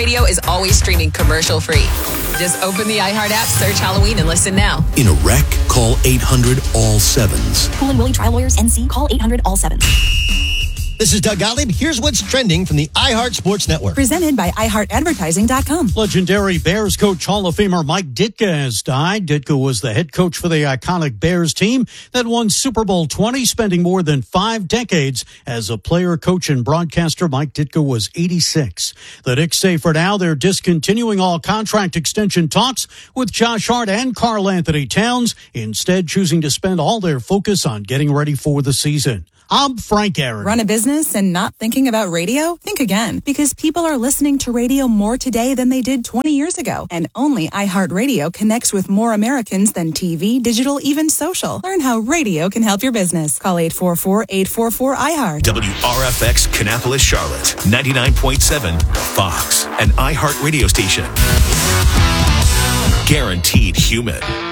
Radio is always streaming commercial-free. Just open the iHeart app, search Halloween, and listen now. In a wreck, call 800-ALL-7s. Pool and Willie Trial Lawyers, NC. Call 800-ALL-7s. This is Doug Gottlieb. Here's what's trending from the iHeart Sports Network. Presented by iHeartAdvertising.com. Legendary Bears coach Hall of Famer Mike Ditka has died. Ditka was the head coach for the iconic Bears team that won Super Bowl 20, spending more than 5 decades as a player, coach, and broadcaster. Mike Ditka was 86. The Knicks say for now they're discontinuing all contract extension talks with Josh Hart and Karl Anthony Towns, instead choosing to spend all their focus on getting ready for the season. I'm Frank Aaron. Run a business and not thinking about radio? Think again, because people are listening to radio more today than they did 20 years ago. And only iHeartRadio connects with more Americans than TV, digital, even social. Learn how radio can help your business. Call 844-844-iHeart. WRFX Kannapolis, Charlotte, 99.7 Fox, an iHeart radio station. Guaranteed human.